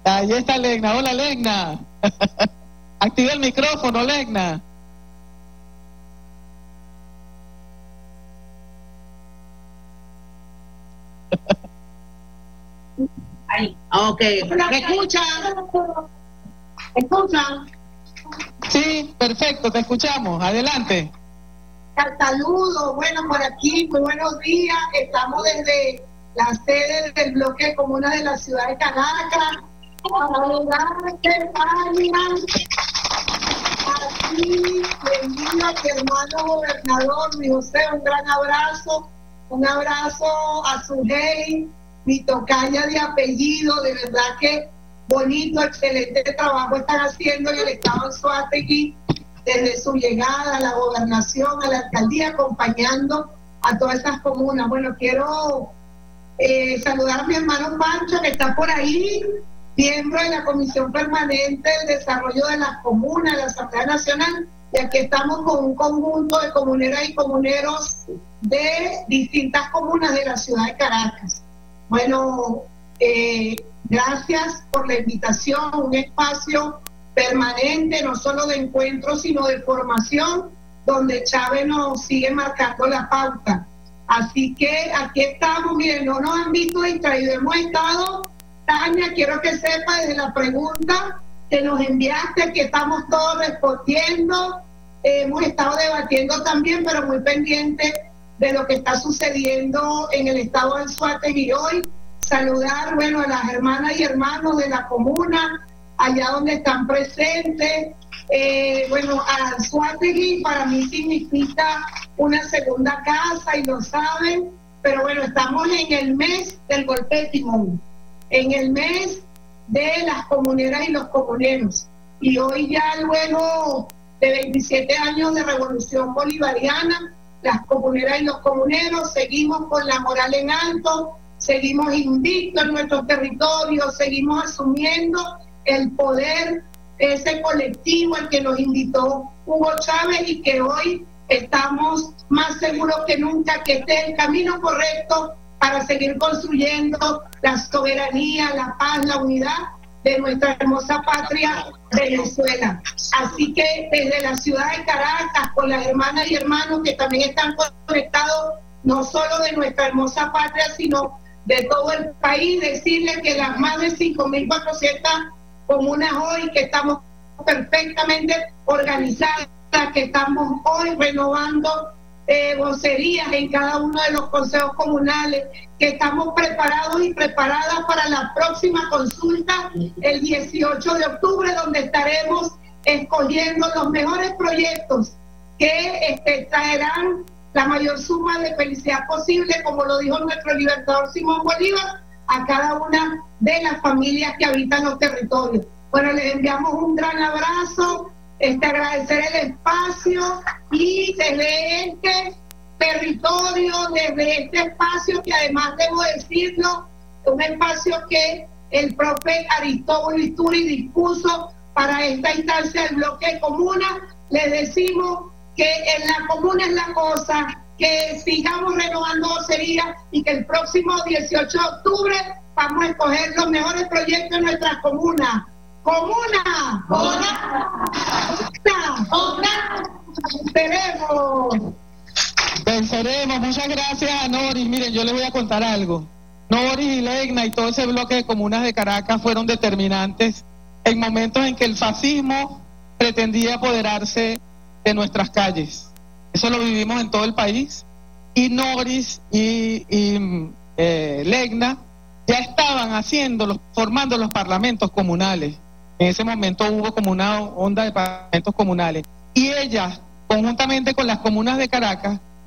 Ahí está Legna. Hola, Legna. Activa el micrófono, Legna. Ahí. Ok. ¿Me escuchan? ¿Me escuchan? Sí, perfecto, te escuchamos. Adelante. Saludos, bueno, por aquí, muy buenos días. Estamos desde la sede del bloque de comunas de la ciudad de Caracas. Aquí, bienvenido a mi hermano gobernador, mi José, un abrazo a Sujei, mi tocaya de apellido, de verdad que bonito, excelente trabajo están haciendo en el estado de Anzoátegui, desde su llegada a la gobernación, a la alcaldía, acompañando a todas esas comunas. Bueno, quiero saludar a mi hermano Pancho, que está por ahí, miembro de la Comisión Permanente del Desarrollo de las Comunas, de la Asamblea Nacional, y aquí estamos con un conjunto de comuneras y comuneros de distintas comunas de la ciudad de Caracas. Bueno, gracias por la invitación, un espacio permanente, no solo de encuentro, sino de formación, donde Chávez nos sigue marcando la pauta. Así que aquí estamos, miren, no nos han visto distraídos, hemos estado, Tania, quiero que sepa desde la pregunta que nos enviaste, que estamos todos respondiendo, hemos estado debatiendo también, pero muy pendientes de lo que está sucediendo en el estado de Anzoátegui hoy. Saludar, bueno, a las hermanas y hermanos de la comuna, allá donde están presentes. Bueno, Anzoátegui para mí significa una segunda casa y lo saben, pero bueno, estamos en el mes del golpe de timón, en el mes de las comuneras y los comuneros, y hoy ya luego de 27 años de revolución bolivariana, las comuneras y los comuneros seguimos con la moral en alto, seguimos invictos en nuestros territorios, seguimos asumiendo el poder, ese colectivo al que nos invitó Hugo Chávez, y que hoy estamos más seguros que nunca que este es el camino correcto para seguir construyendo la soberanía, la paz, la unidad de nuestra hermosa patria Venezuela. Así que desde la ciudad de Caracas, con las hermanas y hermanos que también están conectados, no solo de nuestra hermosa patria, sino de todo el país, decirles que las más de 5.400 comunas hoy que estamos perfectamente organizadas, que estamos hoy renovando vocerías en cada uno de los consejos comunales, que estamos preparados y preparadas para la próxima consulta el 18 de octubre, donde estaremos escogiendo los mejores proyectos que traerán la mayor suma de felicidad posible, como lo dijo nuestro libertador Simón Bolívar, a cada una de las familias que habitan los territorios. Bueno, les enviamos un gran abrazo, agradecer el espacio, y desde este territorio, desde este espacio que además debo decirlo, un espacio que el profe Aristóbulo Isturi dispuso para esta instancia del bloque de comunas, les decimos que en la comuna es la cosa, que sigamos renovando vocería y que el próximo 18 de octubre vamos a escoger los mejores proyectos en nuestras comunas. ¡Comuna! ¡Comuna! ¡Venceremos! Venceremos. Muchas gracias, Noris. Miren, yo les voy a contar algo. Noris y Legna y todo ese bloque de comunas de Caracas fueron determinantes en momentos en que el fascismo pretendía apoderarse de nuestras calles. Eso lo vivimos en todo el país, y Noris y Legna ya estaban formando los parlamentos comunales. En ese momento hubo como una onda de parlamentos comunales, y ellas, conjuntamente con las comunas de Caracas,